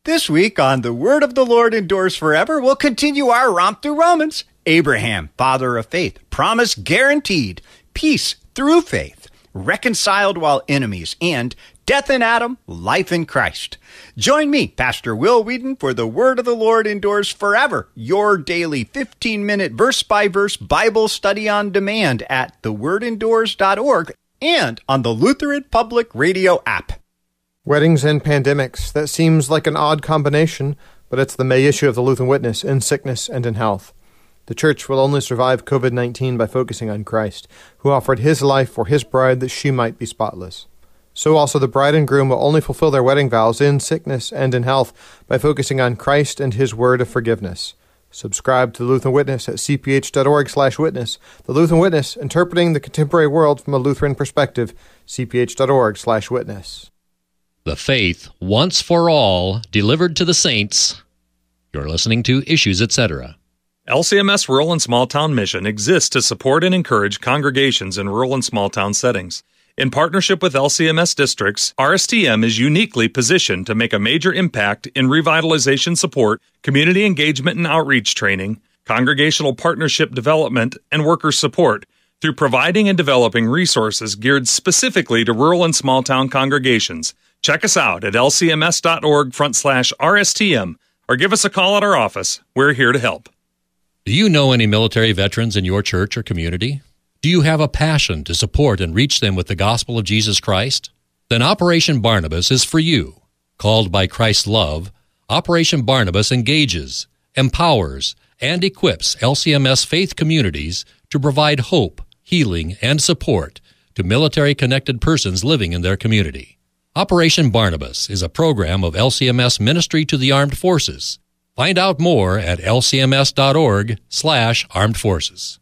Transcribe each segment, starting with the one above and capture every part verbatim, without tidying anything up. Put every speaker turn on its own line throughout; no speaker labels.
This week on The Word of the Lord Endures Forever, we'll continue our romp through Romans. Abraham, father of faith, promise guaranteed, peace through faith, reconciled while enemies, and death in Adam, life in Christ. Join me, Pastor Will Whedon, for The Word of the Lord Endures Forever, your daily fifteen-minute verse-by-verse Bible study on demand at the word endures dot org and on the Lutheran Public Radio app.
Weddings and pandemics. That seems like an odd combination, but it's the May issue of the Lutheran Witness, in sickness and in health. The Church will only survive covid nineteen by focusing on Christ, who offered his life for his bride that she might be spotless. So also the bride and groom will only fulfill their wedding vows in sickness and in health by focusing on Christ and his word of forgiveness. Subscribe to the Lutheran Witness at c p h dot org slash witness. The Lutheran Witness, interpreting the contemporary world from a Lutheran perspective, c p h dot org slash witness.
The faith, once for all, delivered to the saints. You're listening to Issues, et cetera.
L C M S Rural and Small Town Mission exists to support and encourage congregations in rural and small town settings. In partnership with L C M S districts, R S T M is uniquely positioned to make a major impact in revitalization support, community engagement and outreach training, congregational partnership development, and worker support through providing and developing resources geared specifically to rural and small town congregations. Check us out at l c m s dot org front slash R S T M or give us a call at our office. We're here to help.
Do you know any military veterans in your church or community? Do you have a passion to support and reach them with the gospel of Jesus Christ? Then Operation Barnabas is for you. Called by Christ's love, Operation Barnabas engages, empowers, and equips L C M S faith communities to provide hope, healing, and support to military-connected persons living in their community. Operation Barnabas is a program of L C M S Ministry to the Armed Forces. Find out more at l c m s dot org slash armed forces.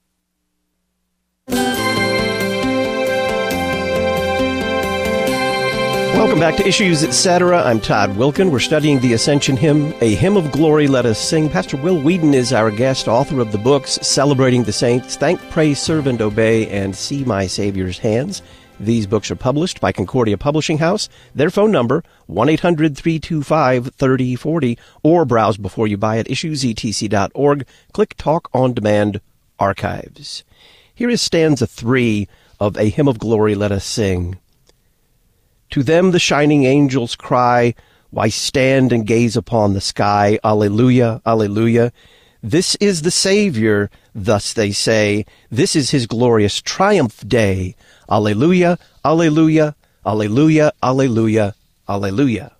Welcome back to Issues, et cetera. I'm Todd Wilkin. We're studying the Ascension Hymn, A Hymn of Glory, Let Us Sing. Pastor Will Whedon is our guest, author of the books Celebrating the Saints, Thank, Praise, Serve, and Obey, and See My Savior's Hands. These books are published by Concordia Publishing House. Their phone number, one eight hundred three two five three oh four oh, or browse before you buy at issues e t c dot org. Click Talk on Demand Archives. Here is stanza three of A Hymn of Glory, Let Us Sing. To them the shining angels cry, why stand and gaze upon the sky? Alleluia, alleluia. This is the Savior, thus they say. This is his glorious triumph day. Alleluia, alleluia, alleluia, alleluia, alleluia.